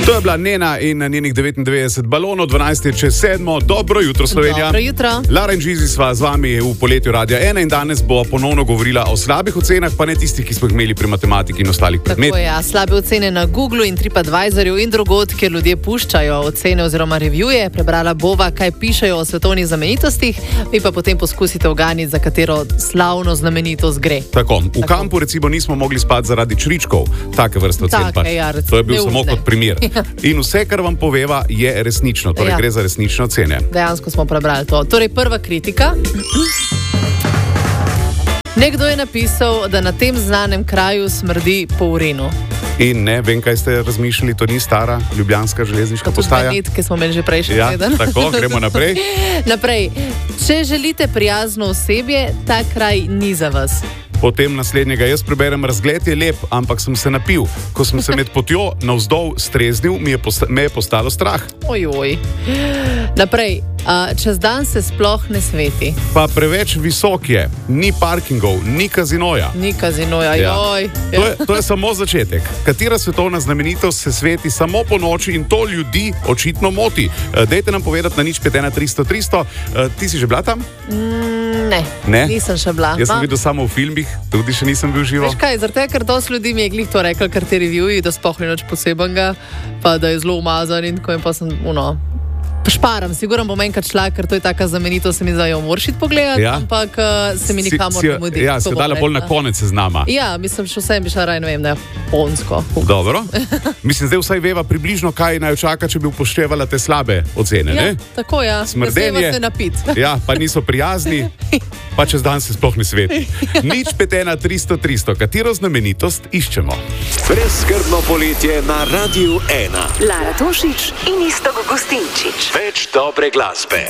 To je bila Nena in njenih 99 balonov, 12:07. Dobro jutro, Slovenija. Dobro jutro. Lara in Žizi sva z vami v poletju Radia 1 in danes bo ponovno govorila o slabih ocenah, pa ne tistih, ki smo jih imeli pri matematiki in ostalih predmetih. Tako je, slabe ocene na Googlu in TripAdvisorju in drugod, kjer ljudje puščajo ocene oziroma revjuje. Prebrala bova, kaj pišejo o svetovnih znamenitostih, vi pa potem poskusite uganiti, za katero slavno znamenitost gre. Tako, v kampu recimo nismo mogli spati zaradi čričkov, take vrste ocen. To je bil samo kot primer. In vse, kar vam poveva, je resnično. Torej gre za resnične ocene. Dejansko smo prebrali to. Torej, prva kritika. Nekdo je napisal, da na tem znanem kraju smrdi po urinu. In ne, vem, kaj ste razmišljali, to ni stara ljubljanska železniška postaja. To je ki smo imeli že prejšnji teden. Tako, gremo naprej. Naprej. Če želite prijazno osebje, ta kraj ni za vas. Potem naslednjega, jaz preberem, razgled je lep, ampak sem se napil. Ko sem se med potjo navzdol streznil, me je postalo strah. Ojoj. Naprej, čez dan se sploh ne sveti. Pa preveč visok je, ni parkingov, ni kazinoja. Ni kazinoja, joj. To je samo začetek. Katera svetovna znamenitost se sveti samo po noči in to ljudi očitno moti? Dejte nam povedati na 051 300 300. Ti si že bila tam? Ne, nisem še bila. Jaz sem videl samo v filmih, tudi še nisem bil živo. Veš kaj, zaradi tega, ker dosti ljudi mi je glih to rekel, ker te reviewji, da sploh ni nič posebenega, pa da je zelo umazan in tako, in pa sem, šparam, sigurno bom enkrat šla, ker to je taka znamenitost, se mi zdajo moršiti pogledati, ampak se mi nikamor ne mudi. Ja, se dala bolj na konec seznama. Ja, mislim, še vsem bi šla raj, ne vem, da je Japonsko. Dobro. Mislim, zdaj vsaj veva približno, kaj naj čaka, če bi upoštevala te slabe ocene, ne? Tako, ja. Smrdenje. Se napit. Ja, pa niso prijazni, pa čez dan se sploh ne sveti. 051 300 300, katero znamenitost iščemo? Brezskrbno poletje na Radiu 1. Lara Tošić in Iztok Gustinčič. Več dobre glasbe.